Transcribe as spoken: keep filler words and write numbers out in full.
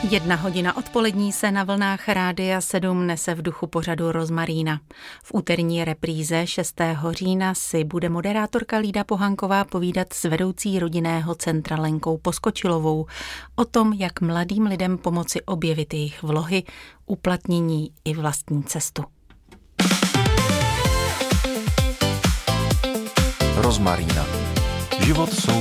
Jedna hodina odpolední se na vlnách Rádia sedm nese v duchu pořadu Rozmarína. V úterní repríze šestého října si bude moderátorka Lída Pohanková povídat s vedoucí rodinného centra Lenkou Poskočilovou o tom, jak mladým lidem pomoci objevit jejich vlohy, uplatnění i vlastní cestu. Rozmarína. Život jsou